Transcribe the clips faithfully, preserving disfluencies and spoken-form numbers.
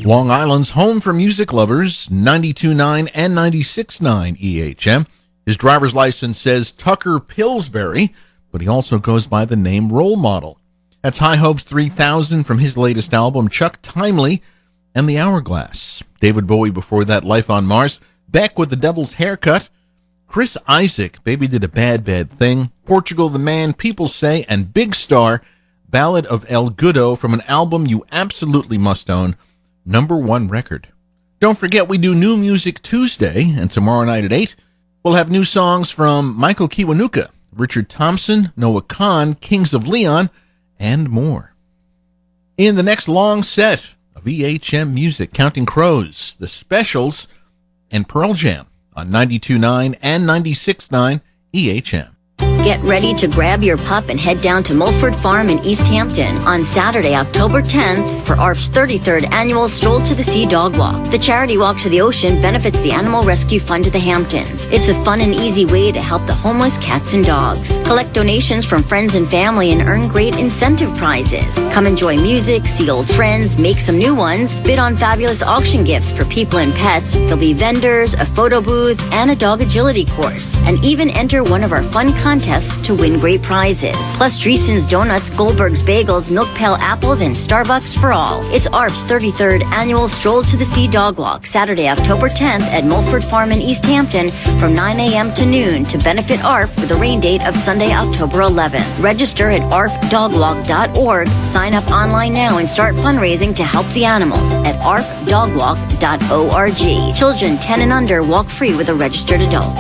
Long Island's home for music lovers, ninety-two point nine and ninety-six point nine E H M. His driver's license says Tucker Pillsbury, but he also goes by the name Role Model. That's High Hopes three thousand from his latest album, Chuck Timely and the Hourglass. David Bowie before that, Life on Mars. Beck with the Devil's Haircut. Chris Isaak, Baby Did a Bad Bad Thing. Portugal the Man, People Say, and Big Star, Ballad of El Goodo from an album you absolutely must own, number one record. Don't forget we do New Music Tuesday, and tomorrow night at eight, we'll have new songs from Michael Kiwanuka, Richard Thompson, Noah Kahan, Kings of Leon, and more. In the next long set of E H M music, Counting Crows, The Specials, and Pearl Jam on ninety-two point nine and ninety-six point nine E H M. Get ready to grab your pup and head down to Mulford Farm in East Hampton on Saturday, October tenth for A R F's thirty-third annual Stroll to the Sea Dog Walk. The charity walk to the ocean benefits the Animal Rescue Fund of the Hamptons. It's a fun and easy way to help the homeless cats and dogs. Collect donations from friends and family and earn great incentive prizes. Come enjoy music, see old friends, make some new ones, bid on fabulous auction gifts for people and pets. There'll be vendors, a photo booth, and a dog agility course. And even enter one of our fun contests to win great prizes. Plus Dreesen's Donuts, Goldberg's Bagels, Milk Pail Apples, and Starbucks for all. It's A R F's thirty-third annual Stroll to the Sea Dog Walk, Saturday, October tenth at Mulford Farm in East Hampton from nine a.m. to noon to benefit A R F with a rain date of Sunday, October eleventh. Register at A R F dog walk dot org. Sign up online now and start fundraising to help the animals at A R F dog walk dot org. Children ten and under walk free with a registered adult.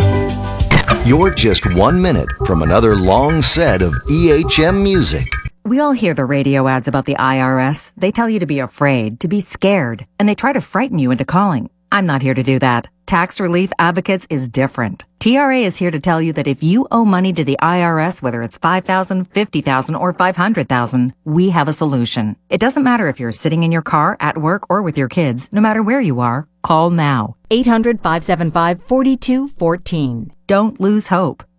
You're just one minute from another long set of E H M music. We all hear the radio ads about the I R S. They tell you to be afraid, to be scared, and they try to frighten you into calling. I'm not here to do that. Tax Relief Advocates is different. T R A is here to tell you that if you owe money to the I R S, whether it's five thousand dollars, fifty thousand dollars, or five hundred thousand dollars, we have a solution. It doesn't matter if you're sitting in your car, at work, or with your kids. No matter where you are, call now. eight hundred, five seven five, four two one four. Don't lose hope.